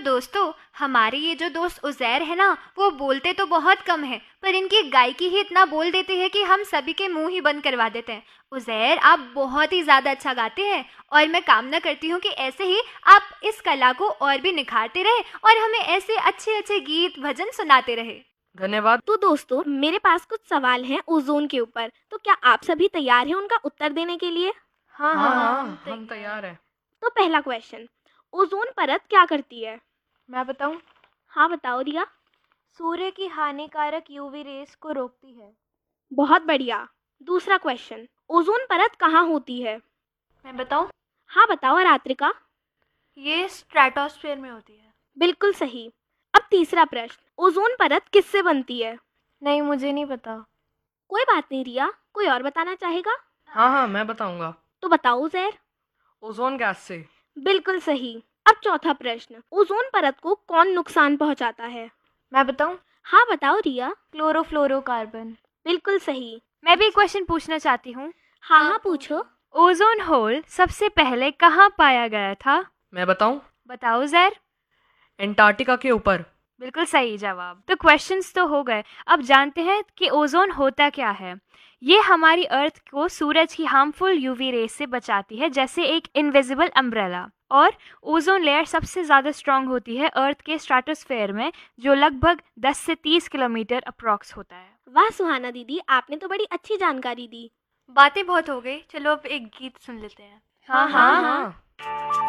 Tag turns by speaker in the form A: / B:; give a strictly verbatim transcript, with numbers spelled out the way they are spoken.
A: दोस्तों, हमारे ये जो दोस्त उज़ैर है ना, वो बोलते तो बहुत कम है, पर इनकी गायकी ही इतना बोल देते हैं कि हम सभी के मुंह ही बंद करवा देते हैं। उज़ैर, आप बहुत ही ज़्यादा अच्छा गाते हैं और मैं कामना करती हूँ कि ऐसे ही आप इस कला को और भी निखारते रहे और हमें ऐसे अच्छे अच्छे गीत भजन सुनाते रहे।
B: धन्यवाद।
C: तो दोस्तों, मेरे पास कुछ सवाल हैं ओजोन के ऊपर, तो क्या आप सभी तैयार हैं उनका उत्तर देने के लिए?
A: हाँ
B: हाँ
A: हाँ,
B: हाँ, हम तैयार हैं।
C: तो पहला क्वेश्चन, ओजोन परत क्या करती है?
D: मैं बताऊं?
C: हाँ बताओ रिया।
D: सूर्य की हानिकारक यूवी रेस को रोकती है।
C: बहुत बढ़िया। दूसरा क्वेश्चन, ओजोन परत कहाँ होती है?
D: मैं बताऊं?
C: हाँ बताओ रात्रिका।
D: ये स्ट्रेटोस्फेयर में होती है।
C: बिल्कुल सही। अब तीसरा प्रश्न, ओजोन परत किससे बनती है?
D: नहीं, मुझे नहीं पता।
C: कोई बात नहीं रिया, कोई और बताना चाहेगा?
B: हाँ हाँ, मैं बताऊंगा।
C: तो बताओ जैर।
B: ओजोन गैस से।
C: बिल्कुल सही। अब चौथा प्रश्न, ओजोन परत को कौन नुकसान पहुंचाता है?
D: मैं बताऊं?
C: हाँ बताओ रिया।
D: क्लोरोफ्लोरोकार्बन।
C: बिल्कुल सही।
A: मैं भी एक क्वेश्चन पूछना चाहती हूँ।
C: हाँ हाँ पूछो।
A: ओजोन होल सबसे पहले कहाँ पाया गया था?
B: मैं बताऊं?
A: बताओ ज़ैर।
B: एंटार्क्टिका के ऊपर।
A: बिल्कुल सही जवाब। तो क्वेश्चंस तो हो गए, अब जानते हैं कि ओजोन होता क्या है। ये हमारी अर्थ को सूरज की हार्मफुल यूवी रेस से बचाती है, जैसे एक इनविजिबल अम्ब्रेला। और ओजोन लेयर सबसे ज़्यादा स्ट्रांग होती है अर्थ के स्ट्रेटोस्फेयर में, जो लगभग दस से तीस किलोमीटर अप्रॉक्स होता है।
C: वाह सुहाना दीदी, आपने तो बड़ी अच्छी जानकारी दी।
D: बातें बहुत हो गई, चलो अब एक गीत सुन लेते हैं।
A: हाँ
B: हाँ हाँ।